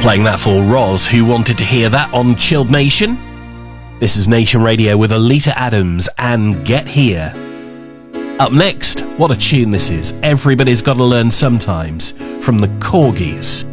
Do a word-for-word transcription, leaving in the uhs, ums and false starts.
Playing that for Roz, who wanted to hear that on Chilled Nation. This is Nation Radio with Alita Adams and Get Here. Up next, what a tune this is. Everybody's got to learn sometimes, from the Corgis.